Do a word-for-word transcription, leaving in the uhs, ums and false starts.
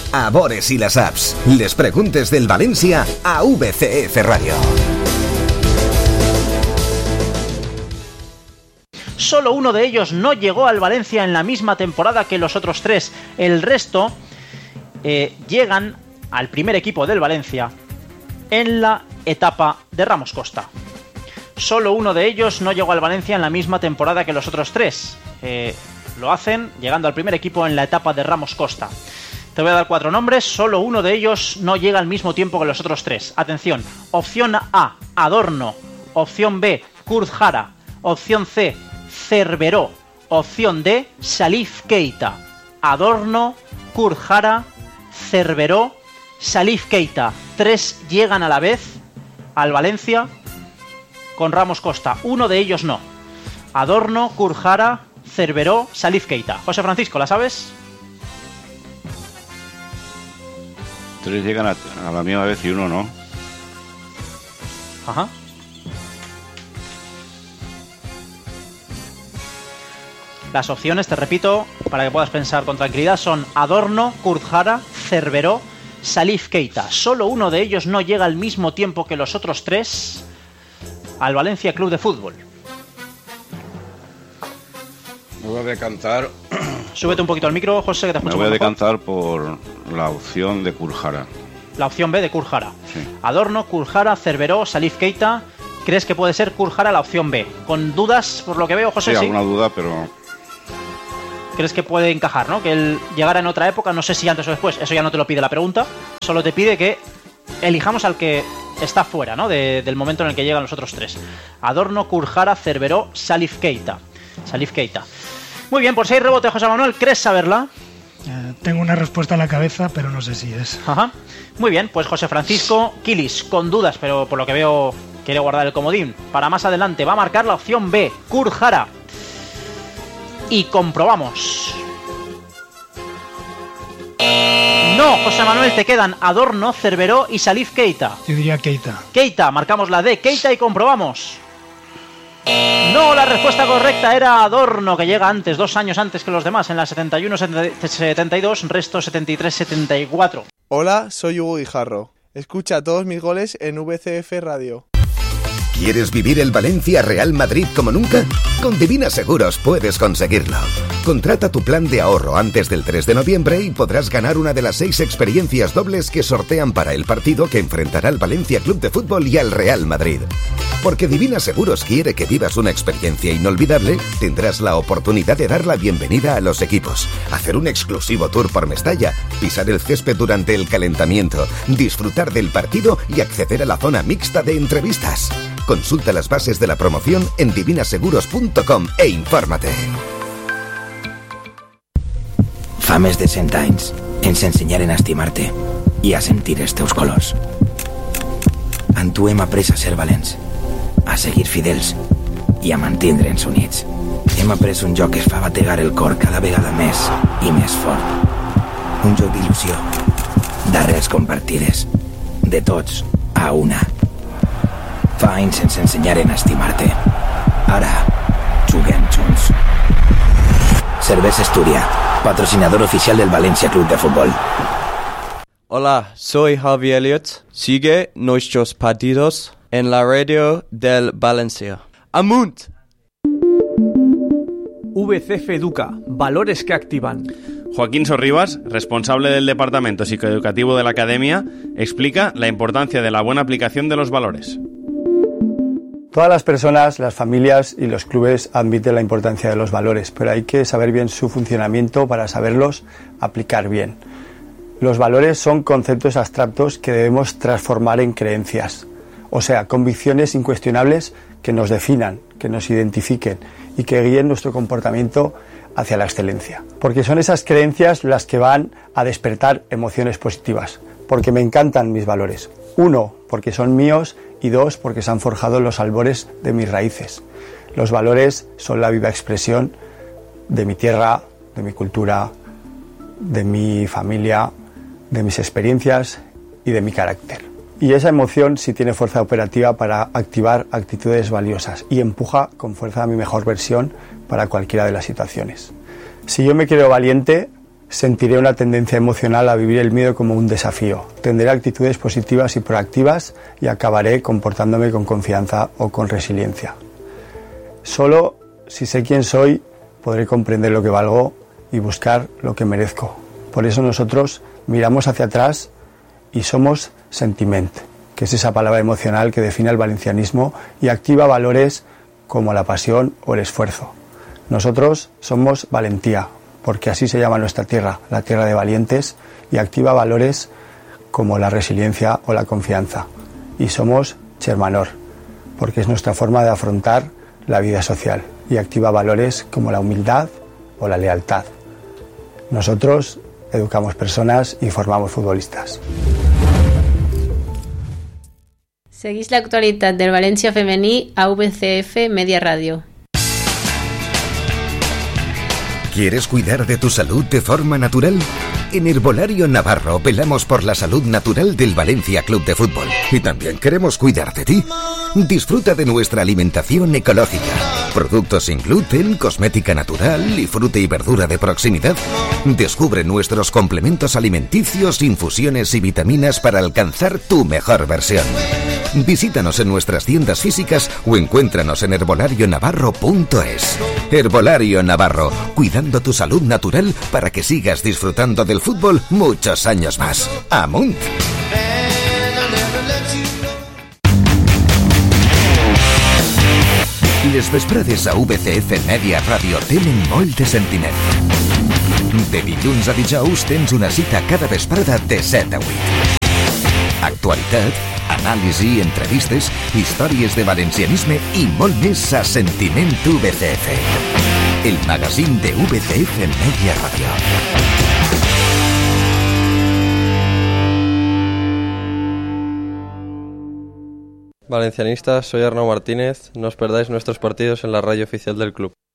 a Bores y las apps. Les preguntes del Valencia a V C F Radio. Solo uno de ellos no llegó al Valencia en la misma temporada que los otros tres. El resto eh, llegan al primer equipo del Valencia en la etapa de Ramos Costa. Solo uno de ellos no llegó al Valencia en la misma temporada que los otros tres. Eh, lo hacen llegando al primer equipo en la etapa de Ramos Costa. Te voy a dar cuatro nombres, solo uno de ellos no llega al mismo tiempo que los otros tres. Atención, opción A, Adorno. Opción B, Kurt Jara. Opción C, Cerveró. Opción D, Salif Keita. Adorno, Kurt Jara, Cerveró, Salif Keita. Tres llegan a la vez al Valencia con Ramos Costa. Uno de ellos no. Adorno, Kurt Jara, Cerveró, Salif Keita. José Francisco, ¿la sabes? Tres llegan a, a la misma vez y uno no. Ajá. Las opciones, te repito, para que puedas pensar con tranquilidad, son Adorno, Kurt Jara, Cerveró, Salif Keita. Solo uno de ellos no llega al mismo tiempo que los otros tres al Valencia Club de Fútbol. Me voy a decantar. Súbete un poquito al micro, José, que te escucho. Me voy a mejor. decantar por la opción de Kurt Jara. La opción B de Kurt Jara. Sí. Adorno, Kurt Jara, Cerveró, Salif Keita. ¿Crees que puede ser Kurt Jara la opción B? Con dudas, por lo que veo, José. Sí, sí, alguna duda, pero... ¿Crees que puede encajar, no? Que él llegara en otra época, no sé si antes o después, eso ya no te lo pide la pregunta, solo te pide que elijamos al que está fuera, ¿no? De, del momento en el que llegan los otros tres. Adorno, Kurt Jara, Cerveró, Salif Keita. Salif Keita. Muy bien, por seis rebotes, José Manuel, ¿crees saberla? Eh, tengo una respuesta en la cabeza, pero no sé si es. Ajá. Muy bien, pues José Francisco Quilis, con dudas, pero por lo que veo quiere guardar el comodín. Para más adelante va a marcar la opción B, Kurt Jara. Y comprobamos. No, José Manuel, te quedan Adorno, Cerveró y Salif Keita. Yo diría Keita. Keita, marcamos la D, Keita, y comprobamos. No, la respuesta correcta era Adorno, que llega antes, dos años antes que los demás, en la setenta y uno setenta y dos, resto setenta y tres setenta y cuatro. Hola, soy Hugo Guijarro. Escucha todos mis goles en V C F Radio. ¿Quieres vivir el Valencia Real Madrid como nunca? Con Divina Seguros puedes conseguirlo. Contrata tu plan de ahorro antes del tres de noviembre y podrás ganar una de las seis experiencias dobles que sortean para el partido que enfrentará al Valencia Club de Fútbol y al Real Madrid. Porque Divina Seguros quiere que vivas una experiencia inolvidable, tendrás la oportunidad de dar la bienvenida a los equipos, hacer un exclusivo tour por Mestalla, pisar el césped durante el calentamiento, disfrutar del partido y acceder a la zona mixta de entrevistas. Consulta las bases de la promoción en divina seguros punto com e infórmate. Fa més de cent anys ens ensenyaren a estimar-te i a sentir els teus colors. En tu hem après a ser valents, a seguir fidels i a mantindre'ns units. Hem après un joc que es fa bategar el cor cada vegada més i més fort. Un joc d'il·lusió, d'arrels compartides, de tots a una. Fa anys ens ensenyaren a estimar-te. Ara, juguem junts. Cervesa Asturias, patrocinador oficial del Valencia Club de Fútbol. Hola, soy Javi Elliott. Sigue nuestros partidos en la radio del Valencia. ¡Amunt! V C F Educa, valores que activan. Joaquín Sorribas, responsable del Departamento Psicoeducativo de la Academia, explica la importancia de la buena aplicación de los valores. Todas las personas, las familias y los clubes admiten la importancia de los valores, pero hay que saber bien su funcionamiento para saberlos aplicar bien. Los valores son conceptos abstractos que debemos transformar en creencias, o sea, convicciones incuestionables que nos definan, que nos identifiquen y que guíen nuestro comportamiento hacia la excelencia. Porque son esas creencias las que van a despertar emociones positivas, porque me encantan mis valores. Uno, porque son míos, y dos, porque se han forjado en los albores de mis raíces. Los valores son la viva expresión de mi tierra, de mi cultura, de mi familia, de mis experiencias y de mi carácter. Y esa emoción sí tiene fuerza operativa para activar actitudes valiosas y empuja con fuerza a mi mejor versión para cualquiera de las situaciones. Si yo me creo valiente, sentiré una tendencia emocional a vivir el miedo como un desafío. Tendré actitudes positivas y proactivas y acabaré comportándome con confianza o con resiliencia. Solo si sé quién soy, podré comprender lo que valgo y buscar lo que merezco. Por eso nosotros miramos hacia atrás y somos sentiment, que es esa palabra emocional que define al valencianismo y activa valores como la pasión o el esfuerzo. Nosotros somos valentía, porque así se llama nuestra tierra, la tierra de valientes, y activa valores como la resiliencia o la confianza. Y somos Chermanor, porque es nuestra forma de afrontar la vida social, y activa valores como la humildad o la lealtad. Nosotros educamos personas y formamos futbolistas. Seguís la actualitat del València femení a V C F Media Radio. ¿Quieres cuidar de tu salud de forma natural? En Herbolario Navarro velamos por la salud natural del Valencia Club de Fútbol. Y también queremos cuidar de ti. Disfruta de nuestra alimentación ecológica. Productos sin gluten, cosmética natural y fruta y verdura de proximidad. Descubre nuestros complementos alimenticios, infusiones y vitaminas para alcanzar tu mejor versión. Visítanos en nuestras tiendas físicas o encuéntranos en herbolario navarro punto es. Herbolario Navarro, cuidando tu salud natural para que sigas disfrutando del fútbol muchos años más. ¡Amunt! Les vesprades a V C F Media Radio tenen molt de sentiment. De dilluns a dijous tens una cita cada vesprada de set a vuit. Actualitat, anàlisi, entrevistes, històries de valencianisme i molt més a Sentiment V C F. El magazín de V C F Media Radio. Valencianistas, soy Arnau Martínez. No os perdáis nuestros partidos en la radio oficial del club.